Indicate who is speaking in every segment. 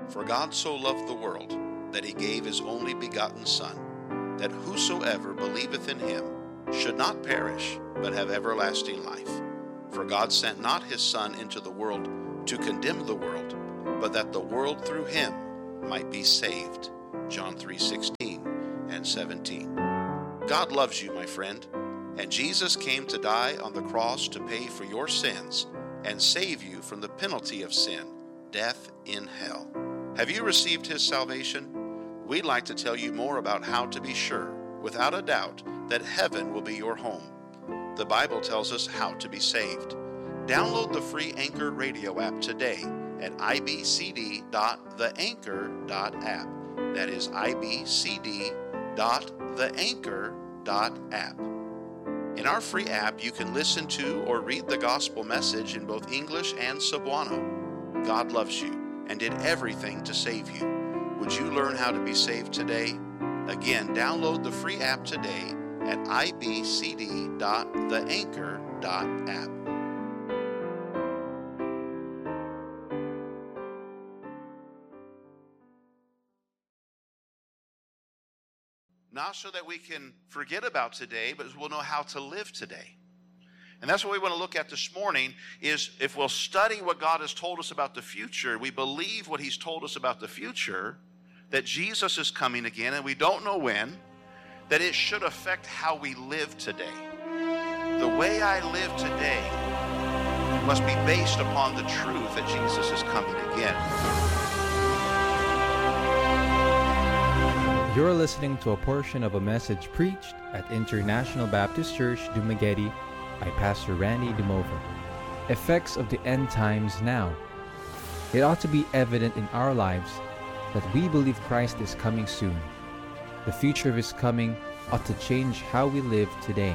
Speaker 1: For God so loved the world, that he gave his only begotten Son, that whosoever believeth in him should not perish, but have everlasting life. For God sent not his Son into the world to condemn the world, but that the world through him might be saved. John 3:16 and 17. God loves you, my friend, and Jesus came to die on the cross to pay for your sins and save you from the penalty of sin, death in hell. Have you received his salvation? We'd like to tell you more about how to be sure, without a doubt, that heaven will be your home. The Bible tells us how to be saved. Download the free Anchor radio app today at ibcd.theanchor.app. That is ibcd.theanchor.app. In our free app, you can listen to or read the gospel message in both English and Cebuano. God loves you and did everything to save you. Would you learn how to be saved today? Again, download the free app today at ibcd.theanchor.app. Not so that we can forget about today, but we'll know how to live today. And that's what we want to look at this morning, is if we'll study what God has told us about the future, we believe what he's told us about the future, that Jesus is coming again, and we don't know when, that it should affect how we live today. The way I live today must be based upon the truth that Jesus is coming again.
Speaker 2: You're listening to a portion of a message preached at International Baptist Church, Dumaguete by Pastor Randy DeMova. Effects of the end times now. It ought to be evident in our lives that we believe Christ is coming soon. The future of his coming ought to change how we live today.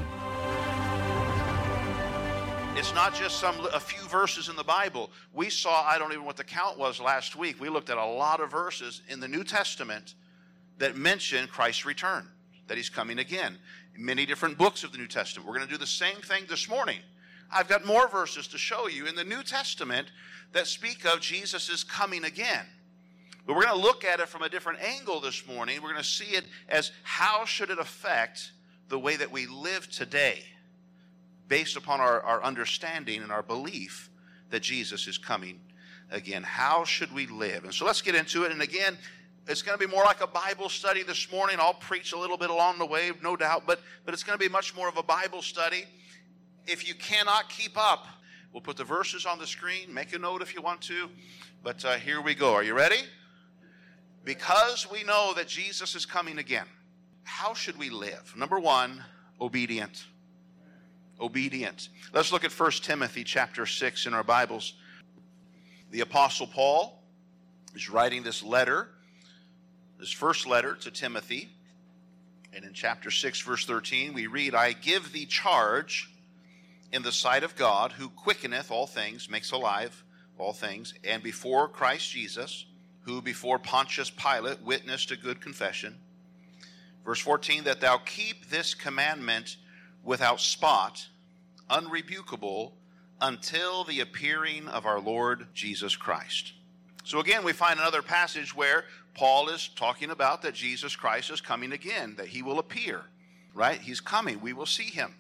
Speaker 1: It's not just a few verses in the Bible. We saw, I don't even know what the count was last week. We looked at a lot of verses in the New Testament that mention Christ's return, that he's coming again. In many different books of the New Testament. We're going to do the same thing this morning. I've got more verses to show you in the New Testament that speak of Jesus is coming again. But we're going to look at it from a different angle this morning. We're going to see it as how should it affect the way that we live today based upon our understanding and our belief that Jesus is coming again. How should we live? And so let's get into it. And again, it's going to be more like a Bible study this morning. I'll preach a little bit along the way, no doubt, but it's going to be much more of a Bible study. If you cannot keep up, we'll put the verses on the screen. Make a note if you want to. But here we go. Are you ready? Because we know that Jesus is coming again, how should we live? Number one, obedient. Obedient. Let's look at 1 Timothy chapter 6 in our Bibles. The Apostle Paul is writing this letter, his first letter to Timothy. And in chapter 6, verse 13, we read, I give thee charge in the sight of God, who quickeneth all things, makes alive all things, and before Christ Jesus, who before Pontius Pilate witnessed a good confession. Verse 14, that thou keep this commandment without spot, unrebukable, until the appearing of our Lord Jesus Christ. So again, we find another passage where Paul is talking about that Jesus Christ is coming again, that he will appear, right? He's coming. We will see him.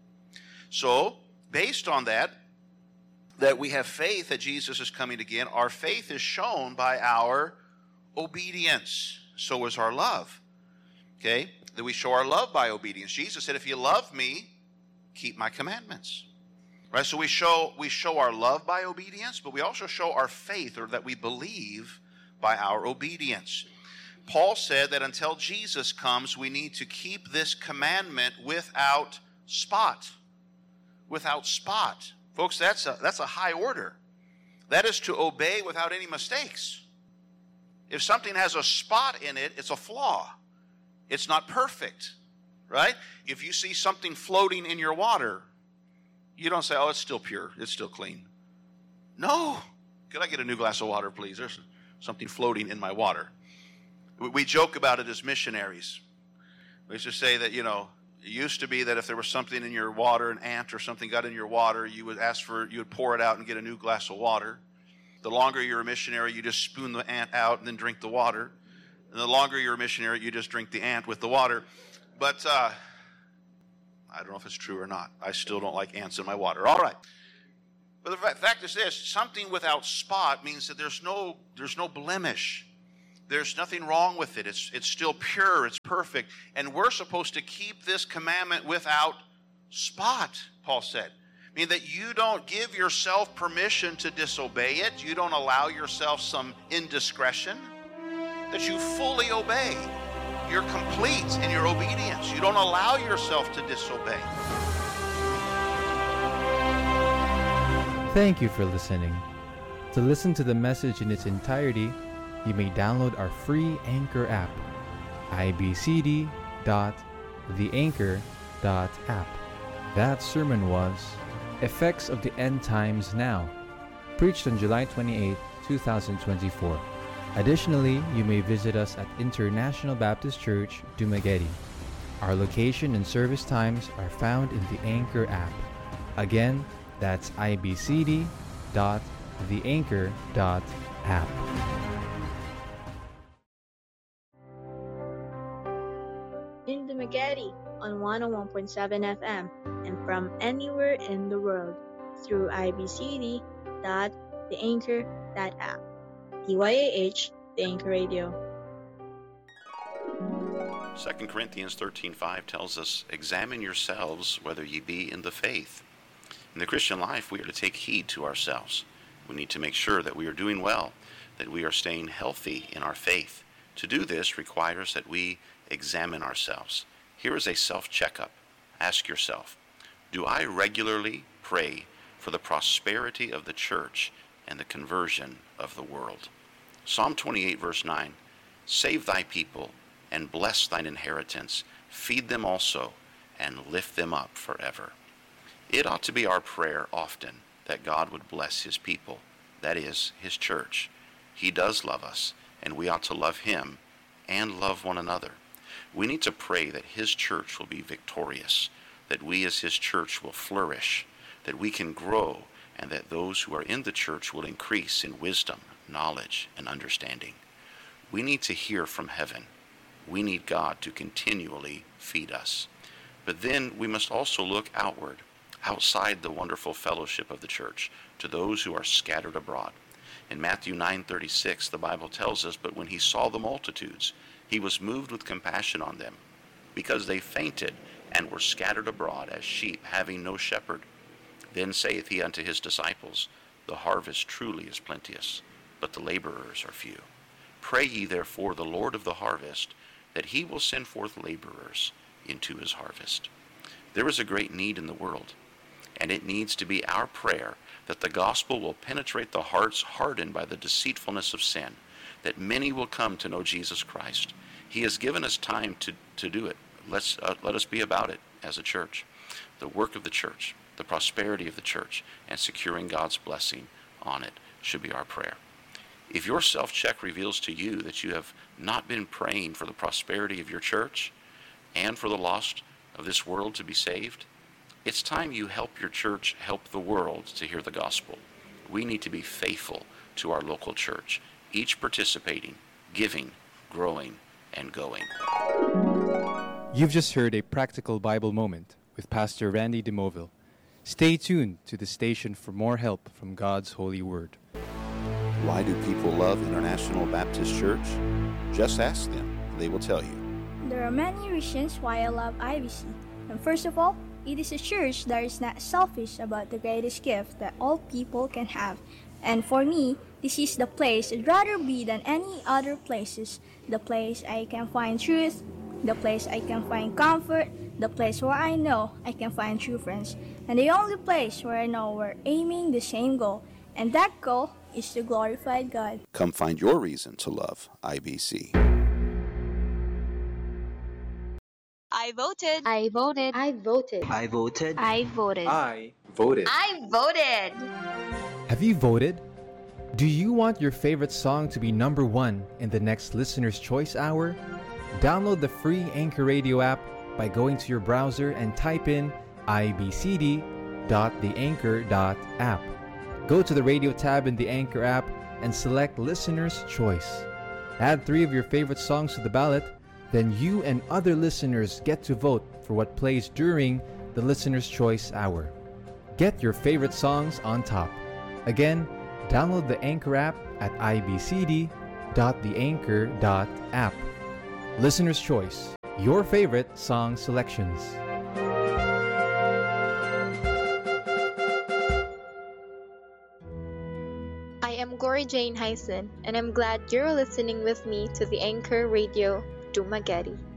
Speaker 1: So, based on that we have faith that Jesus is coming again, our faith is shown by our obedience. So is our love. Okay? That we show our love by obedience. Jesus said, if you love me, keep my commandments. Right? So we show our love by obedience, but we also show our faith, or that we believe, by our obedience. Paul said that until Jesus comes, we need to keep this commandment without spot. Without spot. Folks, that's a high order. That is to obey without any mistakes. If something has a spot in it, it's a flaw. It's not perfect, right? If you see something floating in your water, you don't say, oh, it's still pure, it's still clean. No. Could I get a new glass of water, please? There's something floating in my water. We joke about it as missionaries. We used to say that, it used to be that if there was something in your water, an ant or something got in your water, you would pour it out and get a new glass of water. The longer you're a missionary, you just spoon the ant out and then drink the water. And the longer you're a missionary, you just drink the ant with the water. But I don't know if it's true or not. I still don't like ants in my water. All right. But the fact is this, something without spot means that there's no blemish. There's nothing wrong with it. It's still pure. It's perfect. And we're supposed to keep this commandment without spot, Paul said. I mean that you don't give yourself permission to disobey it. You don't allow yourself some indiscretion. That you fully obey. You're complete in your obedience. You don't allow yourself to disobey.
Speaker 2: Thank you for listening. To listen to the message in its entirety, you may download our free Anchor app, ibcd.theanchor.app. That sermon was Effects of the End Times Now, preached on July 28, 2024. Additionally, you may visit us at International Baptist Church, Dumaguete. Our location and service times are found in the Anchor app. Again, that's ibcd.theanchor.app.
Speaker 3: In Dumaguete on 101.7 FM and from anywhere in the world through ibcd.theanchor.app. DYAH, the Anchor Radio.
Speaker 1: 2 Corinthians 13:5 tells us, examine yourselves whether ye be in the faith. In the Christian life, we are to take heed to ourselves. We need to make sure that we are doing well, that we are staying healthy in our faith. To do this requires that we examine ourselves. Here is a self-checkup. Ask yourself, do I regularly pray for the prosperity of the church and the conversion of the world? Psalm 28 verse 9, save thy people and bless thine inheritance, feed them also and lift them up forever. It ought to be our prayer often that God would bless his people, that is, his church. He does love us, and we ought to love him and love one another. We need to pray that his church will be victorious, that we as his church will flourish, that we can grow, and that those who are in the church will increase in wisdom, knowledge, and understanding. We need to hear from heaven. We need God to continually feed us. But then we must also look outward, outside the wonderful fellowship of the church, to those who are scattered abroad. In Matthew 9:36, the Bible tells us, but when he saw the multitudes, he was moved with compassion on them, because they fainted and were scattered abroad as sheep having no shepherd. Then saith he unto his disciples, the harvest truly is plenteous, but the laborers are few. Pray ye therefore the Lord of the harvest, that he will send forth laborers into his harvest. There is a great need in the world, and it needs to be our prayer that the gospel will penetrate the hearts hardened by the deceitfulness of sin, that many will come to know Jesus Christ. He has given us time to do it. Let us be about it as a church. The work of the church, the prosperity of the church, and securing God's blessing on it should be our prayer. If your self-check reveals to you that you have not been praying for the prosperity of your church and for the lost of this world to be saved, it's time you help your church help the world to hear the gospel. We need to be faithful to our local church, each participating, giving, growing, and going.
Speaker 2: You've just heard a practical Bible moment with Pastor Randy DeMoville. Stay tuned to the station for more help from God's holy word.
Speaker 1: Why do people love International Baptist Church? Just ask them. They will tell you.
Speaker 4: There are many reasons why I love IBC. And first of all, it is a church that is not selfish about the greatest gift that all people can have. And for me, this is the place I'd rather be than any other places. The place I can find truth, the place I can find comfort, the place where I know I can find true friends, and the only place where I know we're aiming the same goal. And that goal is to glorify God.
Speaker 1: Come find your reason to love IBC.
Speaker 3: I voted.
Speaker 5: I voted.
Speaker 3: I voted.
Speaker 6: I voted.
Speaker 5: I voted.
Speaker 2: I voted.
Speaker 3: I voted.
Speaker 2: Have you voted? Do you want your favorite song to be number one in the next Listener's Choice Hour? Download the free Anchor Radio app by going to your browser and type in ibcd.theanchor.app. Go to the radio tab in the Anchor app and select Listener's Choice. Add 3 of your favorite songs to the ballot, then you and other listeners get to vote for what plays during the Listener's Choice Hour. Get your favorite songs on top. Again, download the Anchor app at ibcd.theanchor.app. Listener's Choice, your favorite song selections.
Speaker 3: I am Gory Jane Hyson, and I'm glad you're listening with me to the Anchor Radio Dumaguete.